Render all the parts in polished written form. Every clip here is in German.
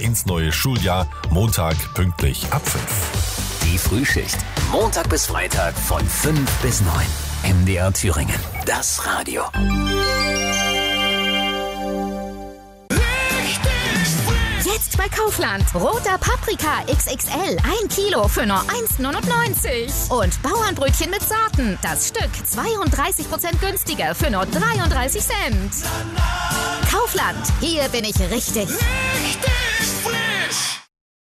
ins neue Schuljahr. Montag pünktlich ab 5. Die Frühschicht. Montag bis Freitag von 5 bis 9. MDR Thüringen. Das Radio. Jetzt bei Kaufland. Roter Paprika XXL. 1 Kilo für nur 1,99. Und Bauernbrötchen mit Sorten. Das Stück 32% günstiger für nur 33 Cent. Kaufland. Hier bin ich richtig. Richtig frisch.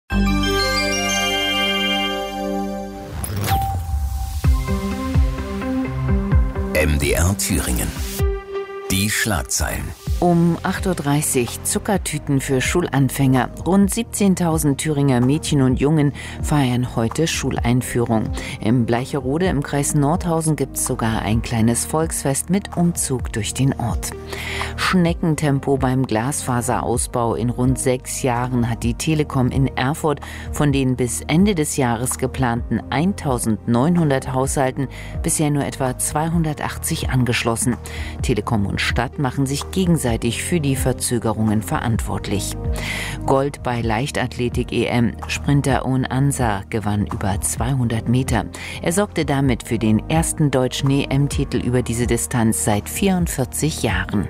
MDR Thüringen. Die Schlagzeilen. Um 8.30 Uhr Zuckertüten für Schulanfänger. Rund 17.000 Thüringer Mädchen und Jungen feiern heute Schuleinführung. Im Bleicherode im Kreis Nordhausen gibt es sogar ein kleines Volksfest mit Umzug durch den Ort. Schneckentempo beim Glasfaserausbau. In rund 6 Jahren hat die Telekom in Erfurt von den bis Ende des Jahres geplanten 1.900 Haushalten bisher nur etwa 280 angeschlossen. Telekom und Stadt machen sich gegenseitig für die Verzögerungen verantwortlich. Gold bei Leichtathletik-EM. Sprinter Owen Ansah gewann über 200 Meter. Er sorgte damit für den ersten deutschen EM-Titel über diese Distanz seit 44 Jahren.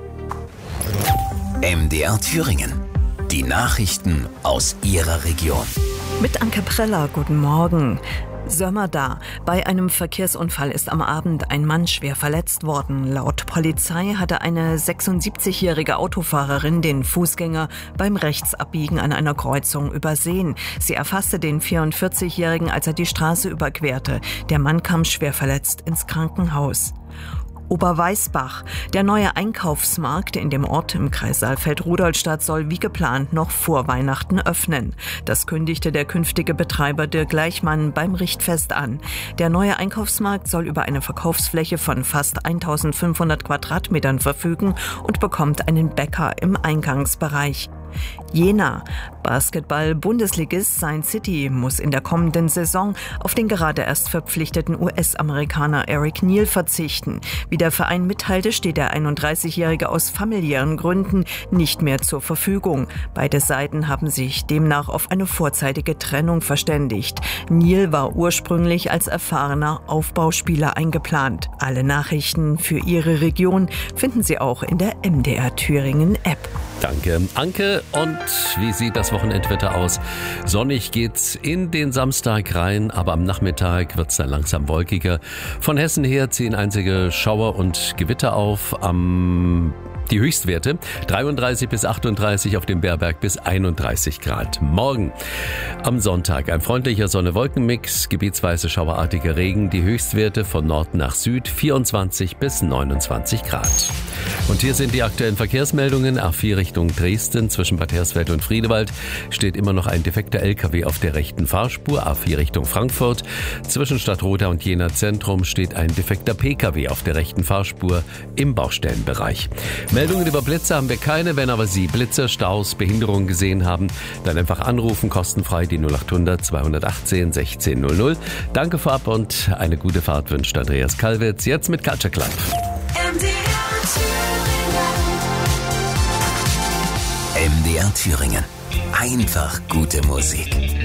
MDR Thüringen. Die Nachrichten aus Ihrer Region. Mit Anke Preller, guten Morgen. Sömmerda. Bei einem Verkehrsunfall ist am Abend ein Mann schwer verletzt worden. Laut Polizei hatte eine 76-jährige Autofahrerin den Fußgänger beim Rechtsabbiegen an einer Kreuzung übersehen. Sie erfasste den 44-Jährigen, als er die Straße überquerte. Der Mann kam schwer verletzt ins Krankenhaus. Oberweißbach. Der neue Einkaufsmarkt in dem Ort im Kreis Saalfeld-Rudolstadt soll wie geplant noch vor Weihnachten öffnen. Das kündigte der künftige Betreiber Dirk Gleichmann beim Richtfest an. Der neue Einkaufsmarkt soll über eine Verkaufsfläche von fast 1500 Quadratmetern verfügen und bekommt einen Bäcker im Eingangsbereich. Jena. Basketball-Bundesligist Saint City muss in der kommenden Saison auf den gerade erst verpflichteten US-Amerikaner Eric Neal verzichten. Wie der Verein mitteilte, steht der 31-Jährige aus familiären Gründen nicht mehr zur Verfügung. Beide Seiten haben sich demnach auf eine vorzeitige Trennung verständigt. Neal war ursprünglich als erfahrener Aufbauspieler eingeplant. Alle Nachrichten für Ihre Region finden Sie auch in der MDR Thüringen App. Danke, Anke. Und wie sieht das Wochenendwetter aus? Sonnig geht's in den Samstag rein, aber am Nachmittag wird's dann langsam wolkiger. Von Hessen her ziehen einzige Schauer und Gewitter auf. Die Höchstwerte 33 bis 38, auf dem Bärberg bis 31 Grad. Morgen am Sonntag ein freundlicher Sonne-Wolken-Mix, gebietsweise schauerartiger Regen, die Höchstwerte von Nord nach Süd 24 bis 29 Grad. Und hier sind die aktuellen Verkehrsmeldungen. A4 Richtung Dresden zwischen Bad Hersfeld und Friedewald steht immer noch ein defekter LKW auf der rechten Fahrspur. A4 Richtung Frankfurt zwischen Stadtroda und Jena Zentrum steht ein defekter PKW auf der rechten Fahrspur im Baustellenbereich. Meldungen über Blitze haben wir keine. Wenn aber Sie Blitze, Staus, Behinderungen gesehen haben, dann einfach anrufen, kostenfrei die 0800 218 1600. Danke vorab und eine gute Fahrt wünscht Andreas Kalwitz. Jetzt mit Culture Club. MDR Thüringen. Einfach gute Musik.